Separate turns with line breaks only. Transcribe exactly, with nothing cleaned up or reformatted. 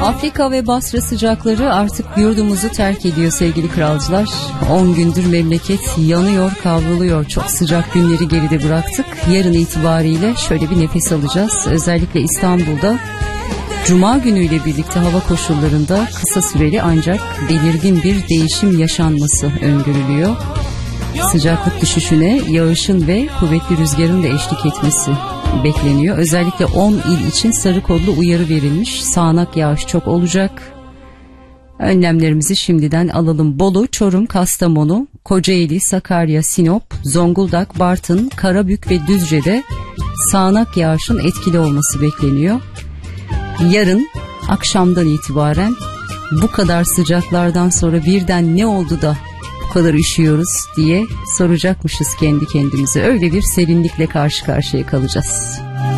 Afrika ve Basra sıcakları artık yurdumuzu terk ediyor sevgili kralcılar. on gündür memleket yanıyor, kavruluyor. Çok sıcak günleri geride bıraktık. Yarın itibariyle şöyle bir nefes alacağız. Özellikle İstanbul'da Cuma günüyle birlikte hava koşullarında kısa süreli ancak belirgin bir değişim yaşanması öngörülüyor. Sıcaklık düşüşüne yağışın ve kuvvetli rüzgarın da eşlik etmesi bekleniyor. Özellikle on il için sarı kodlu uyarı verilmiş. Sağanak yağış çok olacak. Önlemlerimizi şimdiden alalım. Bolu, Çorum, Kastamonu, Kocaeli, Sakarya, Sinop, Zonguldak, Bartın, Karabük ve Düzce'de sağanak yağışın etkili olması bekleniyor. Yarın akşamdan itibaren bu kadar sıcaklardan sonra birden ne oldu da bu kadar üşüyoruz diye soracakmışız kendi kendimize. Öyle bir serinlikle karşı karşıya kalacağız.